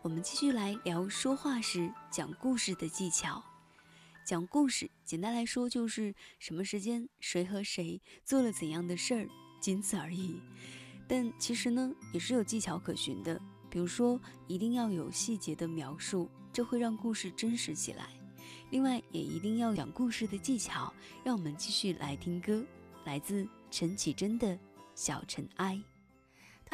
我们继续来聊说话时讲故事的技巧。讲故事简单来说就是什么时间谁和谁做了怎样的事儿，仅此而已。但其实呢也是有技巧可循的，比如说一定要有细节的描述，这会让故事真实起来。另外也一定要讲故事的技巧。让我们继续来听歌，来自陈绮贞的《小尘埃》。